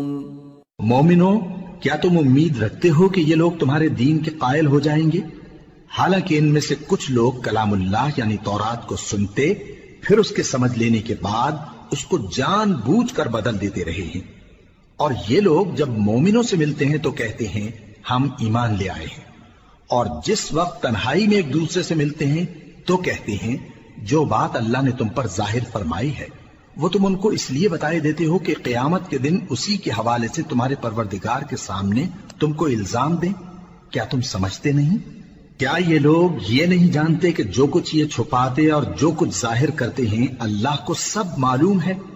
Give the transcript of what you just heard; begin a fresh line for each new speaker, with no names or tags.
मोमिनो, क्या तुम उम्मीद रखते हो कि ये लोग तुम्हारे दीन के कायल हो जाएंगे? हालांकि इनमें से कुछ लोग कलामुल्लाह यानी तौरात को सुनते, फिर उसके समझ लेने के बाद उसको जानबूझकर बदल देते रहे हैं। और ये लोग जब मोमिनों से मिलते हैं तो कहते हैं हम ईमान ले आए हैं, और जिस वक्त तन्हाई में एक दूसरे से मिलते हैं तो कहते हैं जो बात अल्लाह ने तुम पर जाहिर फरमाई है वो तुम उनको इसलिए बताए देते हो कि क़यामत के दिन उसी के हवाले से तुम्हारे परवरदिगार के सामने तुमको इल्जाम दें। क्या तुम समझते नहीं? क्या ये लोग ये नहीं जानते कि जो कुछ ये छुपाते और जो कुछ जाहिर करते हैं अल्लाह को सब मालूम है?